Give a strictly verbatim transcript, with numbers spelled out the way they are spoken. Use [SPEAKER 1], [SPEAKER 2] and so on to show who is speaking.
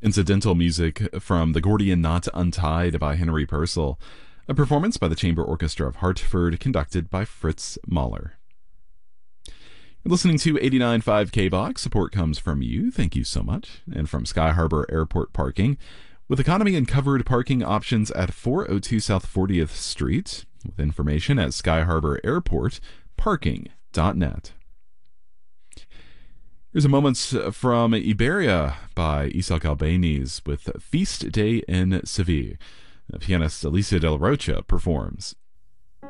[SPEAKER 1] Incidental music from The Gordian Knot Untied by Henry Purcell. A performance by the Chamber Orchestra of Hartford, conducted by Fritz Mahler. You're listening to eighty-nine point five K B O X. Support comes from you. Thank you so much. And from Sky Harbor Airport Parking. With economy and covered parking options at four oh two South fortieth Street. With information at sky harbor airport parking dot net. Here's a moment from Iberia by Isaac Albéniz with Feast Day in Seville. Pianist Alicia Del Rocha performs.